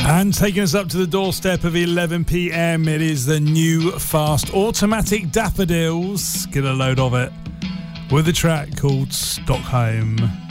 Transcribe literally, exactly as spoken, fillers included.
And taking us up to the doorstep of eleven p.m, it is the new fast automatic Daffodils. Get a load of it with a track called Stockholm.